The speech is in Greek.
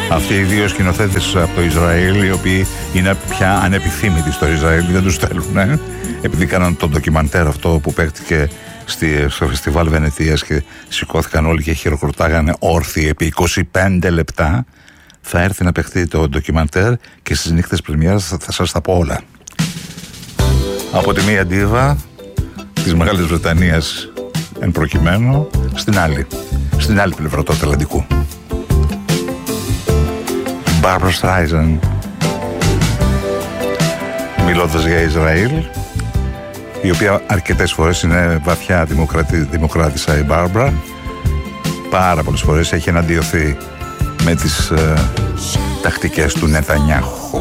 Αυτοί οι δύο σκηνοθέτες από το Ισραήλ, οι οποίοι είναι πια ανεπιθύμητοι στο Ισραήλ, δεν τους στέλνουν, επειδή κάναν το ντοκιμαντέρ αυτό που παίχτηκε στο φεστιβάλ Βενετίας και σηκώθηκαν όλοι και χειροκροτάγανε όρθιοι επί 25 λεπτά. Θα έρθει να παιχτεί το ντοκιμαντέρ και στις νύχτες πρεμιέρας θα σας τα πω όλα. Από τη μία ντίβα της Μεγάλης Βρετανίας εν προκειμένου στην άλλη πλευρά του Ατλαντικού. Barbra Streisand, μιλώντας για Ισραήλ, η οποία αρκετές φορές είναι βαθιά δημοκράτησα η Barbra, πάρα πολλές φορές έχει εναντιωθεί με τις τακτικές του Νετανιάχου.